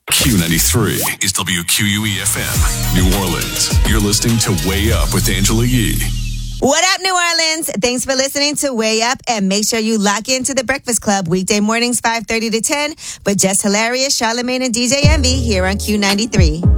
Q93 is WQUE FM, New Orleans. You're listening to Way Up with Angela Yee. What up, New Orleans? Thanks for listening to Way Up, and make sure you lock into the Breakfast Club weekday mornings 5:30 to 10. But just hilarious, Charlamagne and DJ Envy here on Q93.